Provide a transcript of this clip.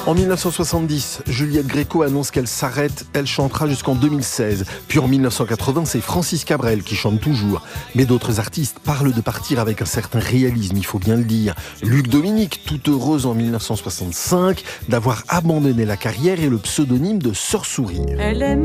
En 1970, Juliette Gréco annonce qu'elle s'arrête. Elle chantera jusqu'en 2016. Puis en 1980, c'est Francis Cabrel qui chante toujours. Mais d'autres artistes parlent de partir avec un certain réalisme, il faut bien le dire. Luc Dominique, toute heureuse en 1965 d'avoir abandonné la carrière et le pseudonyme de Sœur Sourire.